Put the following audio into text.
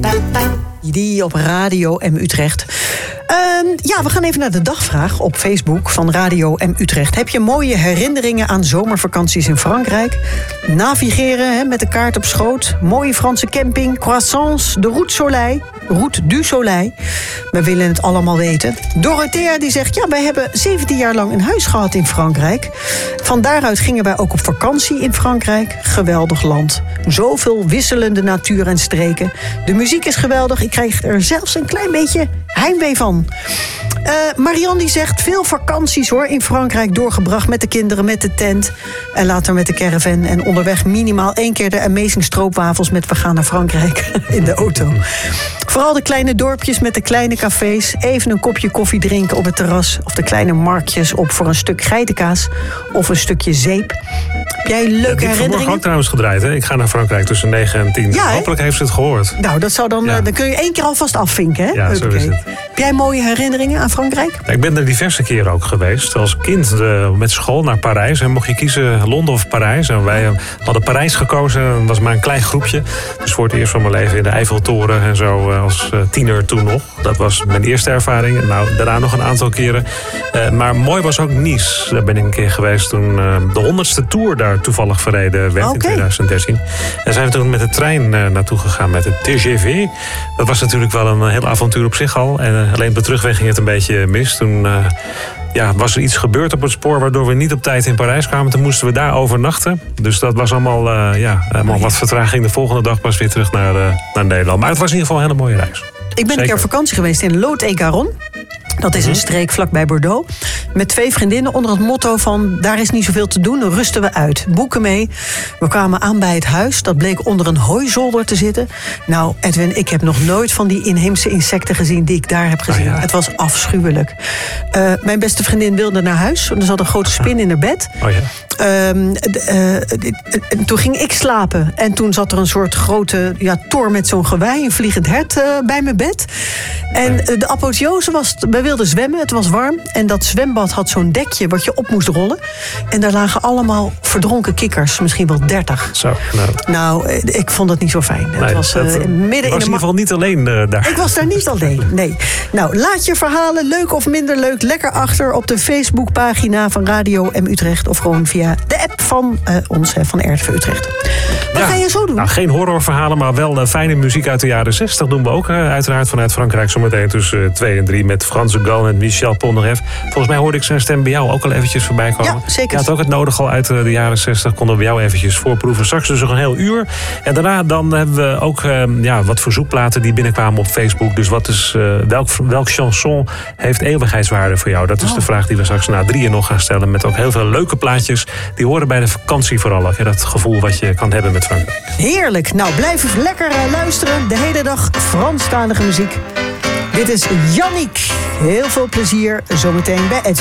Die op Radio M Utrecht. We gaan even naar de dagvraag op Facebook van Radio M Utrecht. Heb je mooie herinneringen aan zomervakanties in Frankrijk? Navigeren met de kaart op schoot. Mooie Franse camping, croissants, de Route du Soleil. We willen het allemaal weten. Dorothea die zegt, wij hebben 17 jaar lang een huis gehad in Frankrijk. Van daaruit gingen wij ook op vakantie in Frankrijk. Geweldig land. Zoveel wisselende natuur en streken. De muziek is geweldig. Ik krijg er zelfs een klein beetje heimwee van. Marianne die zegt, veel vakanties hoor in Frankrijk doorgebracht met de kinderen, met de tent. En later met de caravan. En onderweg minimaal 1 keer de Amazing stroopwafels met we gaan naar Frankrijk in de auto. Vooral de kleine dorpjes met de kleine cafés. Even een kopje koffie drinken op het terras. Of de kleine marktjes op voor een stuk geitenkaas. Of een stukje zeep. Heb jij leuke herinneringen? Ik heb ook trouwens gedraaid. Hè? Ik ga naar Frankrijk tussen 9 en 10. Ja, hopelijk heeft ze het gehoord. Nou, dat zou dan, dan kun je 1 keer alvast afvinken. Hè? Ja, zo is het. Heb jij mooie herinneringen aan Frankrijk? Ik ben er diverse keren ook geweest. Als kind met school naar Parijs. En mocht je kiezen Londen of Parijs. En wij hadden Parijs gekozen. Dat was maar een klein groepje. Dus voor het eerst van mijn leven in de Eiffeltoren en zo als tiener toen nog. Dat was mijn eerste ervaring. Nou, daarna nog een aantal keren. Maar mooi was ook Nice. Daar ben ik een keer geweest toen de 100ste Tour daar toevallig verreden werd in 2013. En zijn we toen met de trein naartoe gegaan met de TGV. Dat was natuurlijk wel een heel avontuur op zich al. En alleen op de terugweg ging het een beetje mis. Toen was er iets gebeurd op het spoor waardoor we niet op tijd in Parijs kwamen. Toen moesten we daar overnachten. Dus dat was allemaal wat vertraging. De volgende dag pas weer terug naar Nederland. Maar het was in ieder geval een hele mooie reis. Ik ben een keer op vakantie geweest in Lot-et-Garonne. Dat is een streek vlakbij Bordeaux. Met 2 vriendinnen onder het motto van, daar is niet zoveel te doen, dan rusten we uit. Boeken mee. We kwamen aan bij het huis. Dat bleek onder een hooizolder te zitten. Nou, Edwin, ik heb nog nooit van die inheemse insecten gezien die ik daar heb gezien. Oh ja. Het was afschuwelijk. Mijn beste vriendin wilde naar huis. Er zat een grote spin in haar bed. Oh ja. Toen ging ik slapen. En toen zat er een soort grote tor met zo'n gewei, een vliegend hert bij mijn bed. En de apotheose was, wij wilden zwemmen, het was warm. En dat zwembad had zo'n dekje wat je op moest rollen. En daar lagen allemaal verdronken kikkers, misschien wel 30. Zo, nou, ik vond het niet zo fijn. Nee, het was midden in ieder geval niet alleen daar. Ik was daar niet alleen, nee. Nou, laat je verhalen, leuk of minder leuk, lekker achter op de Facebookpagina van Radio M Utrecht. Of gewoon via de app van ons, van RTV Utrecht. Wat ga je zo doen? Nou, geen horrorverhalen, maar wel fijne muziek uit de jaren 60 doen we ook. Uiteraard vanuit Frankrijk zometeen tussen 2 en 3 met Frans de Gal en Michel Polnareff. Volgens mij hoorde ik zijn stem bij jou ook al eventjes voorbij komen. Ja, zeker. Je had ook het nodig al uit de jaren 60. Konden we jou eventjes voorproeven. Straks dus nog een heel uur. En daarna dan hebben we ook wat verzoekplaten die binnenkwamen op Facebook. Dus wat is, welk chanson heeft eeuwigheidswaarde voor jou? Dat is de vraag die we straks na 3 nog gaan stellen. Met ook heel veel leuke plaatjes. Die horen bij de vakantie vooral. Dat gevoel wat je kan hebben met Frankrijk. Heerlijk. Nou, blijf even lekker luisteren. De hele dag Franstalige muziek. Dit is Yannick. Heel veel plezier zometeen bij Edwin.